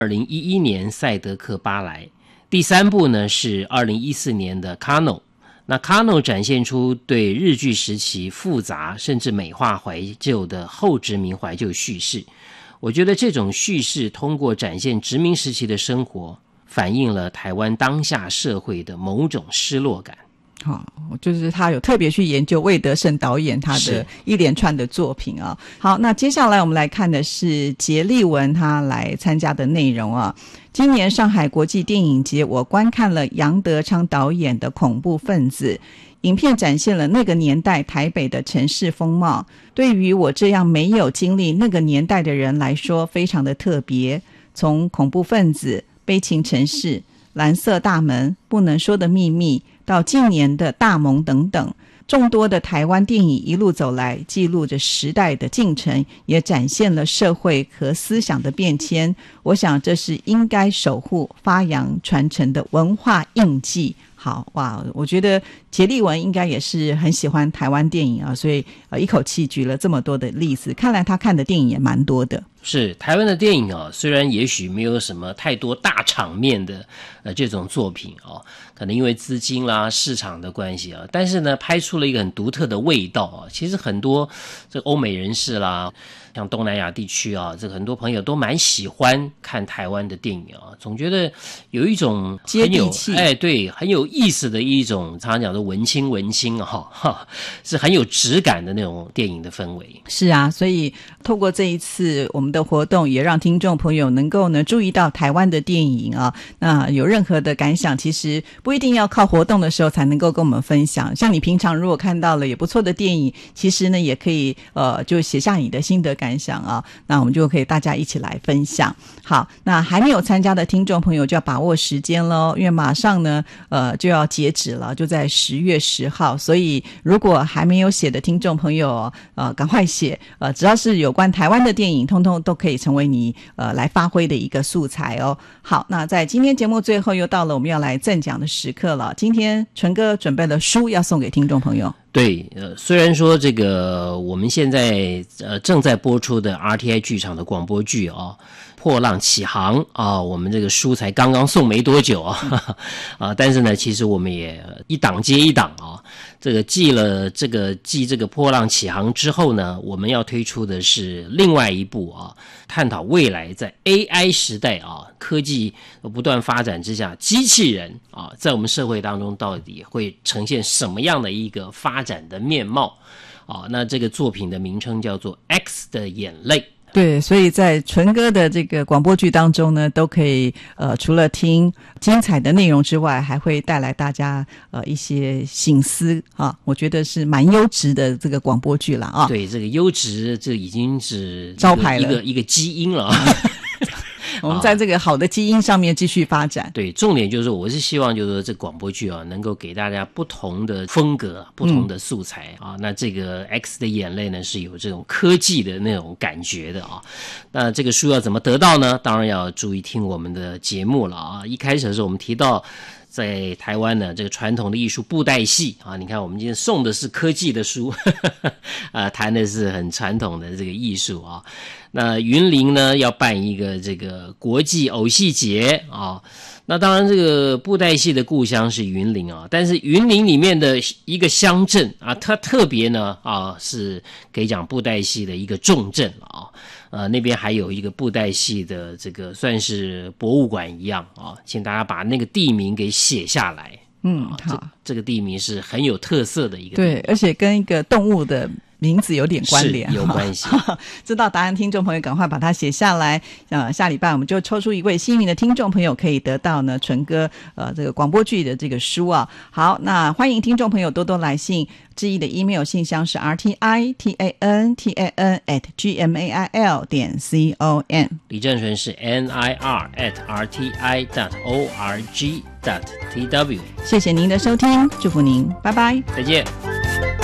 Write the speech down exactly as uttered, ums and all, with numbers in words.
二零一一年赛德克巴莱，第三部呢是二零一四年的 Kano。 那 Kano 展现出对日据时期复杂甚至美化怀旧的后殖民怀旧叙事。我觉得这种叙事通过展现殖民时期的生活，反映了台湾当下社会的某种失落感。 好、哦，就是他有特别去研究魏德胜导演他的一连串的作品啊。好，那接下来我们来看的是杰利文他来参加的内容啊。今年上海国际电影节，我观看了杨德昌导演的《恐怖分子》，影片展现了那个年代台北的城市风貌，对于我这样没有经历那个年代的人来说非常的特别。从恐怖分子、悲情城市、蓝色大门、不能说的秘密到近年的大萌等等，众多的台湾电影一路走来，记录着时代的进程，也展现了社会和思想的变迁。我想这是应该守护、发扬、传承的文化印记。好哇，我觉得杰利文应该也是很喜欢台湾电影啊，所以呃一口气举了这么多的例子，看来他看的电影也蛮多的。 是台湾的电影啊，虽然也许没有什么太多大场面的呃这种作品啊，可能因为资金啦、市场的关系啊，但是呢，拍出了一个很独特的味道啊。其实很多这个欧美人士啦，像东南亚地区啊，这个很多朋友都蛮喜欢看台湾的电影啊，总觉得有一种接地气， 哎，对，很有意思的一种，常常讲的文青文青哈、啊，是很有质感的那种电影的氛围。 是啊，所以透过这一次我们的活动，也让听众朋友能够呢注意到台湾的电影啊。那有任何的感想，其实不一定要靠活动的时候才能够跟我们分享。像你平常如果看到了也不错的电影，其实呢也可以呃就写下你的心得感想啊，那我们就可以大家一起来分享。好，那还没有参加的听众朋友就要把握时间咯，因为马上呢呃就要截止了，就在十月十号，所以如果还没有写的听众朋友呃赶快写，呃只要是有关台湾的电影，通通都可以成为你呃来发挥的一个素材哦。好，那在今天节目最后又到了我们要来赠奖的时刻了。今天纯哥准备了书要送给听众朋友。 对，呃，虽然说这个我们现在呃正在播出的 R T I 剧场的广播剧啊，破浪起航啊，我们这个书才刚刚送没多久啊，哈哈啊，但是呢，其实我们也一档接一档啊，这个继了这个继这个破浪起航之后呢，我们要推出的是另外一部啊，探讨未来在 A I 时代啊，科技不断发展之下，机器人啊，在我们社会当中到底会呈现什么样的一个发展的面貌啊？那这个作品的名称叫做《X 的眼泪》。 对，所以在纯哥的这个广播剧当中呢，都可以呃，除了听精彩的内容之外，还会带来大家呃一些省思啊，我觉得是蛮优质的这个广播剧了啊。 对，这个优质这已经是招牌了， 一个一个基因了。 我们在这个好的基因上面继续发展、啊、 对，重点就是我是希望就是说这广播剧啊能够给大家不同的风格不同的素材、嗯、啊。那这个 X 的眼泪呢是有这种科技的那种感觉的啊。那这个书要怎么得到呢？当然要注意听我们的节目了啊。一开始的时候我们提到在台湾呢，这个传统的艺术布袋戏啊，你看我们今天送的是科技的书，呵呵啊，谈的是很传统的这个艺术啊。那云林呢要办一个这个国际偶戏节啊，那当然这个布袋戏的故乡是云林啊，但是云林里面的一个乡镇啊，它特别呢啊是可以讲布袋戏的一个重镇了啊。呃，那边还有一个布袋戏的这个算是博物馆一样啊，请大家把那个地名给写下来。 嗯， 啊、 好， 这, 这个地名是很有特色的一个地名， 对，而且跟一个动物的名字有点关联， 是有关系。 知道答案听众朋友赶快把它写下来。呃，下礼拜我们就抽出一位幸运的听众朋友，可以得到呢纯哥呃这个广播剧的这个书啊。好，那欢迎听众朋友多多来信。志毅的 email 信箱是 r t i t a n t a n at g m a i l 点 c o m。 李正淳是 n i r at r t i dot o r g dot t w。 谢谢您的收听，祝福您，拜拜， 再见。